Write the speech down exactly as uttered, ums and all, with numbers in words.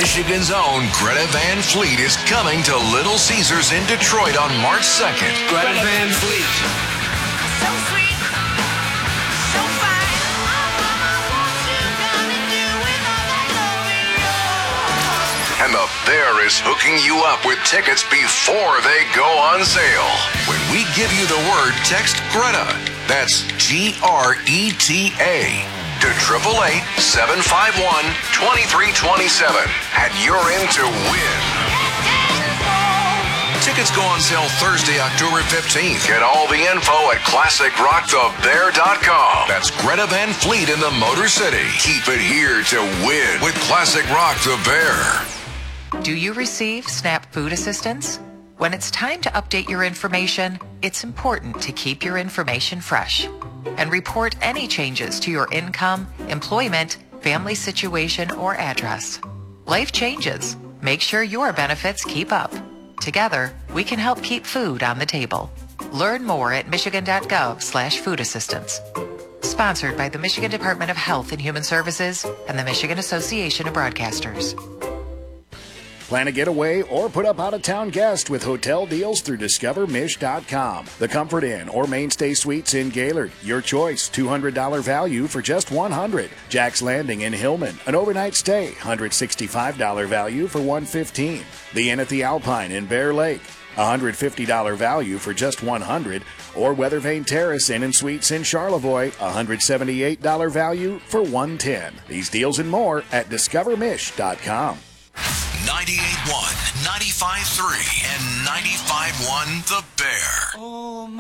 Michigan's own Greta Van Fleet is coming to Little Caesars in Detroit on March second. Greta Van Fleet. So sweet, so fine. What you gonna do with all that love in you? And the Bear is hooking you up with tickets before they go on sale. When we give you the word, text Greta. That's G R E T A. to eight eight eight, seven five one, two three two seven. And you're in to win. Tickets go on sale Thursday, October fifteenth. Get all the info at classic rock the bear dot com. That's Greta Van Fleet in the Motor City. Keep it here to win with Classic Rock the Bear. Do you receive SNAP food assistance? When it's time to update your information, it's important to keep your information fresh and report any changes to your income, employment, family situation, or address. Life changes. Make sure your benefits keep up. Together, we can help keep food on the table. Learn more at michigan.gov slash food assistance. Sponsored by the Michigan Department of Health and Human Services and the Michigan Association of Broadcasters. Plan a getaway or put up out-of-town guest with hotel deals through discover mish dot com. The Comfort Inn or Mainstay Suites in Gaylord. Your choice. two hundred dollars value for just one hundred dollars. Jack's Landing in Hillman. An overnight stay. one hundred sixty-five dollars value for one hundred fifteen dollars. The Inn at the Alpine in Bear Lake. one hundred fifty dollars value for just one hundred dollars. Or Weathervane Terrace Inn and Suites in Charlevoix. one hundred seventy-eight dollars value for one hundred ten dollars. These deals and more at discover mish dot com. ninety-eight point one, ninety-five point three, and ninety-five point one The Bear. Oh, my.